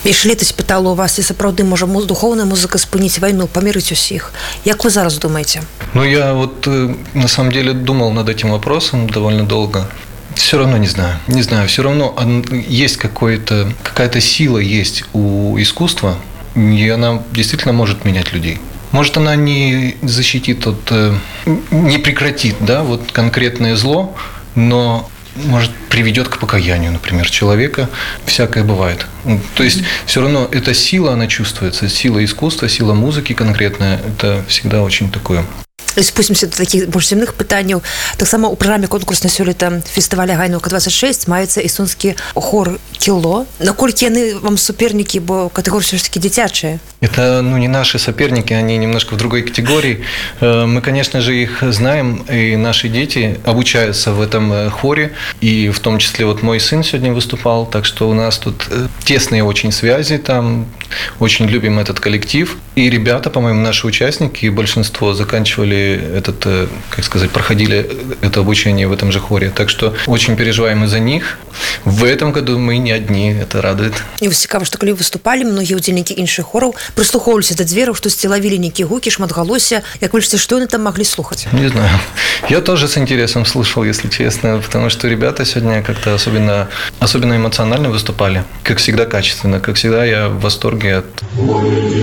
Яшчэ летась пытала у вас, ці сапраўды можа духовная музыка спыніць вайну, памірыць усіх. Як вы зараз думаете? Ну, я вот на самом деле думал над этим вопросом довольно долго. Все равно не знаю. Не знаю, все равно есть какая-то сила есть у искусства, и она действительно может менять людей. Может, она не защитит не прекратит, да, вот конкретное зло, но может приведет к покаянию, например, человека. Всякое бывает. То есть все равно эта сила, она чувствуется. Сила искусства, сила музыки конкретная, это всегда очень такое. Спусцімся до такіх больш земных пытанняў. Таксама ў праграме конкурсна сёлета фестываля Гайнаўка-26 маецца эстонскі хор «Кіло». Наколькі яны вам супернікі, бо катэгорыя все ж таки дзіцячая? Это не наши соперники, они немножко в другой категории. Мы, конечно же, их знаем, и наши дети обучаются в этом хоре, и в том числе вот мой сын сегодня выступал, так что у нас тут тесные очень связи там, очень любим этот коллектив. И ребята, по-моему, наши участники, большинство заканчивали проходили это обучение в этом же хоре. Так что очень переживаем и за них. В этом году мы не одни, это радует. І вось цікава, што калі выступалі, многія ўдзельнікі іншых хораў прыслухоўваліся да дзвераў, штосьці лавілі нейкія гукі, шматгалосся. Як вы лічыце, што яны там маглі слухаць? Не знаю. Я тоже с интересом слушал, если честно, потому что ребята сегодня как-то особенно эмоционально выступали. Как всегда, качественно. Как всегда, я в восторге от